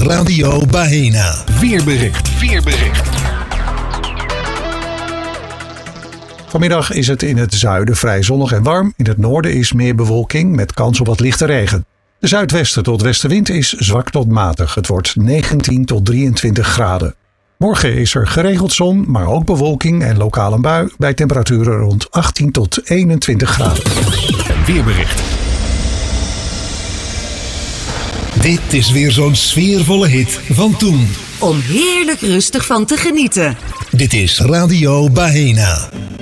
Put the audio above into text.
Radio Bahena. Weerbericht. Vanmiddag is het in het zuiden vrij zonnig en warm. In het noorden is meer bewolking met kans op wat lichte regen. De zuidwesten tot westenwind is zwak tot matig. Het wordt 19 tot 23 graden. Morgen is er geregeld zon, maar ook bewolking en lokaal een bui bij temperaturen rond 18 tot 21 graden. Weerbericht. Dit is weer zo'n sfeervolle hit van toen. Om heerlijk rustig van te genieten. Dit is Radio Bahena.